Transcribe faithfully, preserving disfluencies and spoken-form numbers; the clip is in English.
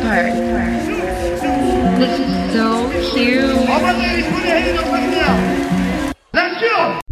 part. This is so cute. All my ladies, put your hands up right now. Let's go.